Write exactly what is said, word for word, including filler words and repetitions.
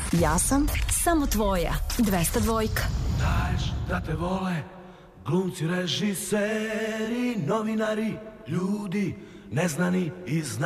Ja sam samo tvoja. dvesta dvojka. Daješ da te vole glumci, režiseri, novinari, ljudi neznani i znani.